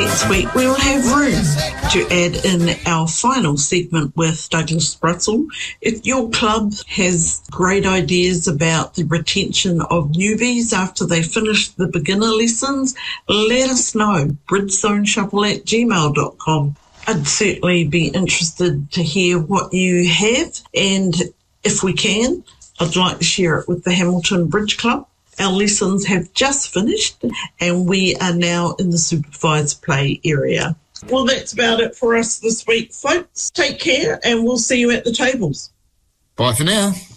Next week, we'll have room to add in our final segment with Douglas Russell. If your club has great ideas about the retention of newbies after they finish the beginner lessons, let us know. bridgeshovel@gmail.com. I'd certainly be interested to hear what you have, and if we can, I'd like to share it with the Hamilton Bridge Club. Our lessons have just finished and we are now in the supervised play area. Well, that's about it for us this week, folks. Take care and we'll see you at the tables. Bye for now.